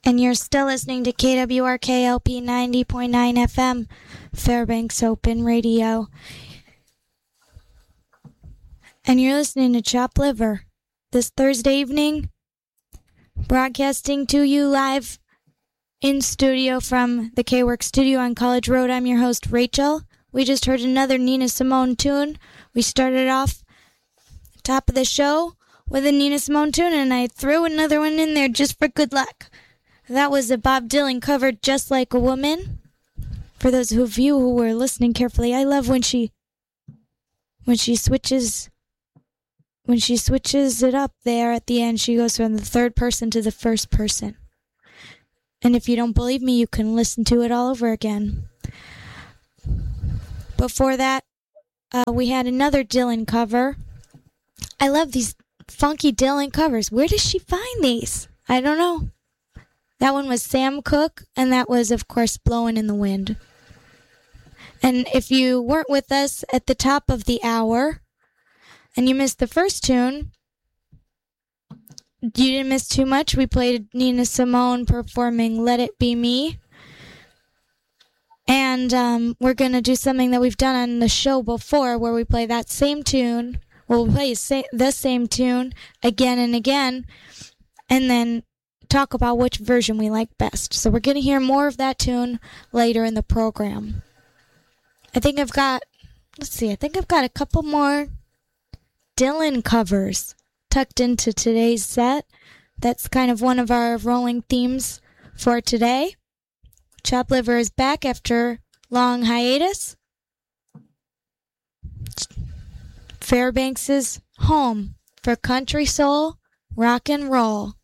And you're still listening to KWRK-LP 90.9 FM, Fairbanks Open Radio. And you're listening to Chopped Liver this Thursday evening, broadcasting to you live in studio from the K-Work studio on College Road. I'm your host, Rachel. We just heard another Nina Simone tune. We started off top of the show with a Nina Simone tune, and I threw another one in there just for good luck. That was a Bob Dylan cover, Just Like a Woman. For those of you who were listening carefully, I love when she switches it up there at the end. She goes from the third person to the first person. And if you don't believe me, you can listen to it all over again. Before that, we had another Dylan cover. I love these funky Dylan covers. Where does she find these? I don't know. That one was Sam Cooke, and that was, of course, Blowin' in the Wind. And if you weren't with us at the top of the hour, and you missed the first tune, you didn't miss too much. We played Nina Simone performing Let It Be Me. And we're going to do something that we've done on the show before, where we play that same tune. We'll play the same tune again and again, and then talk about which version we like best. So we're going to hear more of that tune later in the program. I think I've got a couple more Dylan covers tucked into today's set. That's kind of one of our rolling themes for today. Chopped Liver is back after long hiatus. Fairbanks' home for country soul, rock and roll.